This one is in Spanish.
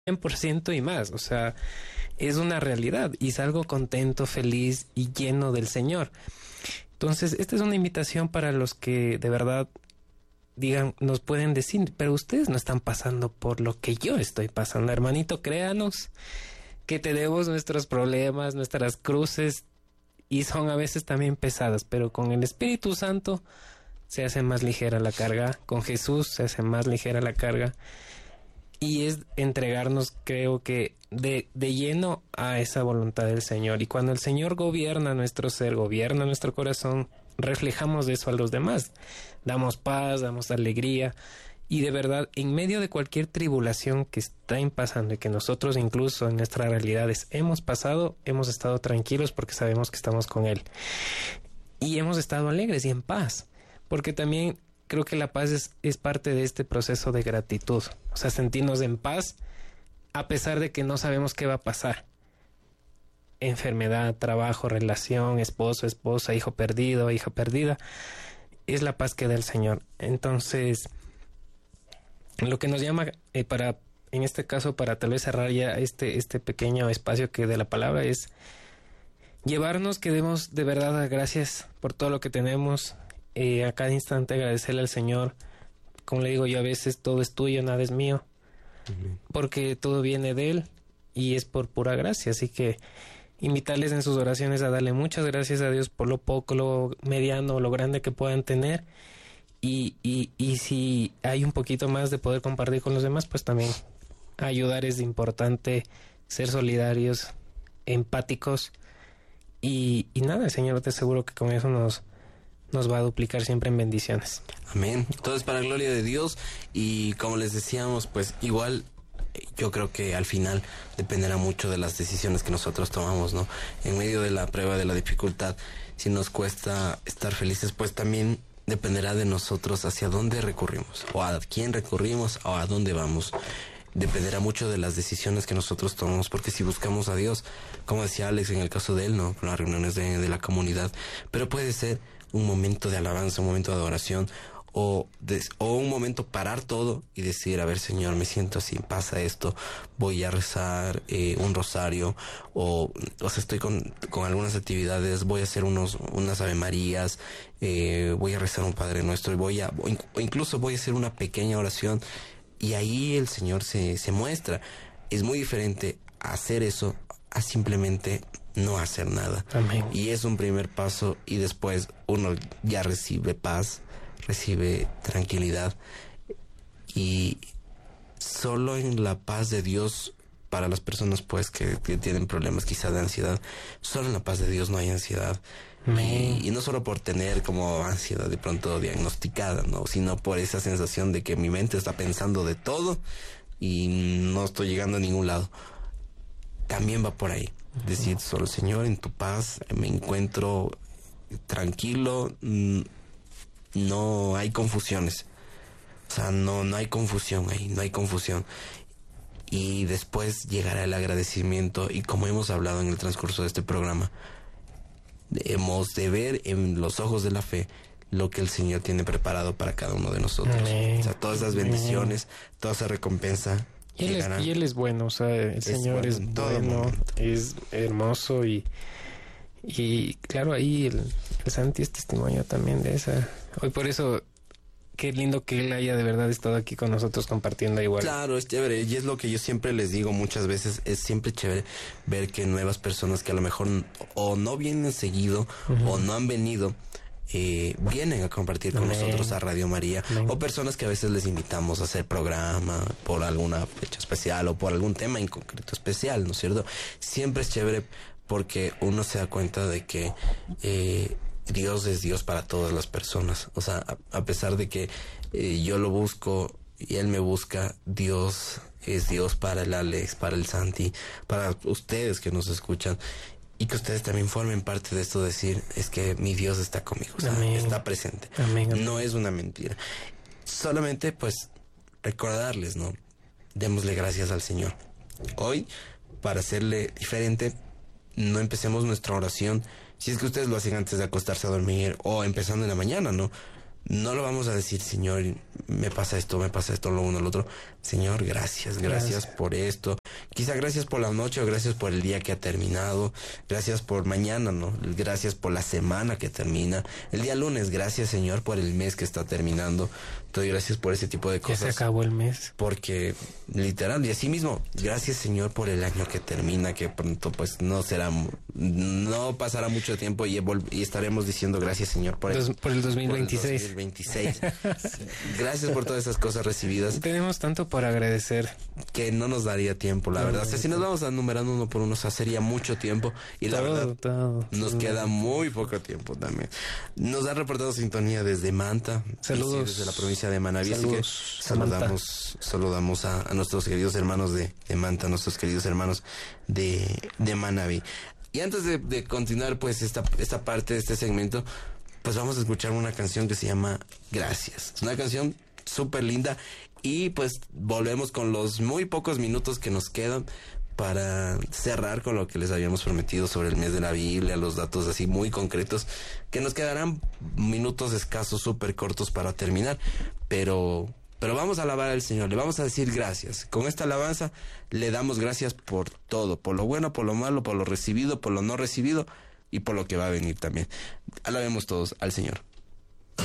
100% y más, o sea, es una realidad y salgo contento, feliz y lleno del Señor. Entonces, esta es una invitación para los que de verdad digan, nos pueden decir, pero ustedes no están pasando por lo que yo estoy pasando, hermanito, créanos que tenemos nuestros problemas, nuestras cruces y son a veces también pesadas, pero con el Espíritu Santo se hace más ligera la carga, con Jesús se hace más ligera la carga. Y es entregarnos, creo que, de lleno a esa voluntad del Señor. Y cuando el Señor gobierna nuestro ser, gobierna nuestro corazón, reflejamos eso a los demás. Damos paz, damos alegría. Y de verdad, en medio de cualquier tribulación que estén pasando y que nosotros incluso en nuestras realidades hemos pasado, hemos estado tranquilos porque sabemos que estamos con Él. Y hemos estado alegres y en paz. Porque también creo que la paz es parte de este proceso de gratitud. O sea, sentirnos en paz a pesar de que no sabemos qué va a pasar. Enfermedad, trabajo, relación, esposo, esposa, hijo perdido, hija perdida. Es la paz que da el Señor. Entonces, lo que nos llama en este caso, para tal vez cerrar ya este pequeño espacio que de la palabra es llevarnos que demos de verdad dar gracias por todo lo que tenemos. A cada instante agradecerle al Señor. Como le digo yo, a veces todo es tuyo, nada es mío. Porque todo viene de Él y es por pura gracia. Así que invitarles en sus oraciones a darle muchas gracias a Dios por lo poco, lo mediano, lo grande que puedan tener. Y si hay un poquito más de poder compartir con los demás, pues también ayudar es importante, ser solidarios, empáticos. Y nada, el Señor te aseguro que con eso nos va a duplicar siempre en bendiciones. Amén. Todo es para la gloria de Dios. Y como les decíamos, pues igual yo creo que al final dependerá mucho de las decisiones que nosotros tomamos, ¿no? En medio de la prueba, de la dificultad, si nos cuesta estar felices, pues también dependerá de nosotros hacia dónde recurrimos, o a quién recurrimos, o a dónde vamos. Dependerá mucho de las decisiones que nosotros tomamos, porque si buscamos a Dios, como decía Alex en el caso de él, ¿no? Con las reuniones de la comunidad, pero puede ser un momento de alabanza, un momento de adoración, o un momento parar todo y decir, a ver, Señor, me siento así, pasa esto, voy a rezar un rosario, o sea, estoy con algunas actividades, voy a hacer unas Ave Marías, voy a rezar un Padre Nuestro, o incluso voy a hacer una pequeña oración, y ahí el Señor se muestra. Es muy diferente hacer eso a simplemente no hacer nada. Amén. Y es un primer paso, y después uno ya recibe paz, recibe tranquilidad, y solo en la paz de Dios, para las personas pues que tienen problemas quizá de ansiedad, solo en la paz de Dios no hay ansiedad. Y no solo por tener como ansiedad de pronto diagnosticada, no, sino por esa sensación de que mi mente está pensando de todo y no estoy llegando a ningún lado. También va por ahí. Decir, solo Señor, en tu paz me encuentro tranquilo, no hay confusiones. O sea, no hay confusión ahí, no hay confusión. Y después llegará el agradecimiento, y como hemos hablado en el transcurso de este programa, hemos de ver en los ojos de la fe lo que el Señor tiene preparado para cada uno de nosotros. Amén. O sea, todas esas bendiciones, toda esa recompensa. Y él es bueno, o sea, el Señor es bueno, es hermoso, y claro, ahí el Santi es testimonio también de esa. Hoy por eso, qué lindo que él haya de verdad estado aquí con nosotros compartiendo igual. Claro, es chévere, y es lo que yo siempre les digo muchas veces, es siempre chévere ver que nuevas personas que a lo mejor o no vienen seguido, o no han venido, vienen a compartir con nosotros a Radio María, o personas que a veces les invitamos a hacer programa por alguna fecha especial o por algún tema en concreto especial, ¿no es cierto? Siempre es chévere porque uno se da cuenta de que Dios es Dios para todas las personas. O sea, a pesar de que yo lo busco y Él me busca, Dios es Dios para el Alex, para el Santi, para ustedes que nos escuchan. Y que ustedes también formen parte de esto, decir, es que mi Dios está conmigo, o sea, está presente. Amén. No es una mentira. Solamente, pues, recordarles, ¿no? Démosle gracias al Señor. Hoy, para hacerle diferente, no empecemos nuestra oración, si es que ustedes lo hacen antes de acostarse a dormir, o empezando en la mañana, ¿no? no lo vamos a decir, Señor, me pasa esto, lo uno, lo otro. Señor, gracias por esto. Quizá gracias por la noche o gracias por el día que ha terminado. Gracias por mañana, ¿no? Gracias por la semana que termina. El día lunes, gracias, Señor, por el mes que está terminando. Te doy gracias por ese tipo de cosas. Ya se acabó el mes. Porque, literal, y así mismo, gracias, Señor, por el año que termina, que pronto, pues, no pasará mucho tiempo y estaremos diciendo gracias, Señor, por el 2026. Por el 2026. Gracias por todas esas cosas recibidas. Tenemos tanto por agradecer. Que no nos daría tiempo, la verdad. O sea, si nos vamos enumerando uno por uno, o sea, sería mucho tiempo. Y la verdad, nos queda muy poco tiempo también. Nos ha reportado sintonía desde Manta. Saludos. Desde la provincia de Manabí. Saludos. Así que saludamos a nuestros queridos hermanos de Manta, a nuestros queridos hermanos de Manabí. Y antes de continuar, pues, esta parte de este segmento, pues vamos a escuchar una canción que se llama Gracias. Es una canción súper linda. Y pues volvemos con los muy pocos minutos que nos quedan para cerrar con lo que les habíamos prometido sobre el mes de la Biblia, los datos así muy concretos, que nos quedarán minutos escasos, súper cortos para terminar, pero vamos a alabar al Señor, le vamos a decir gracias. Con esta alabanza le damos gracias por todo, por lo bueno, por lo malo, por lo recibido, por lo no recibido y por lo que va a venir también. Alabemos todos al Señor.